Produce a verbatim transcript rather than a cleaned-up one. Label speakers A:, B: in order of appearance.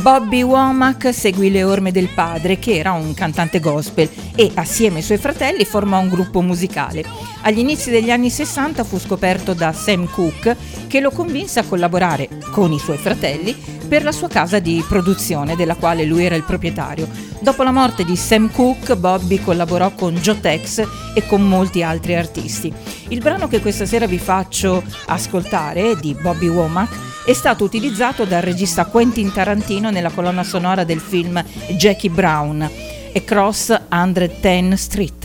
A: Bobby Womack seguì le orme del padre, che era un cantante gospel, e assieme ai suoi fratelli formò un gruppo musicale. Agli inizi degli anni sessanta fu scoperto da Sam Cooke, che lo convinse a collaborare con i suoi fratelli per la sua casa di produzione, della quale lui era il proprietario. Dopo la morte di Sam Cooke, Bobby collaborò con Joe Tex e con molti altri artisti. Il brano che questa sera vi faccio ascoltare, di Bobby Womack, è stato utilizzato dal regista Quentin Tarantino nella colonna sonora del film Jackie Brown, Across centodieci Street.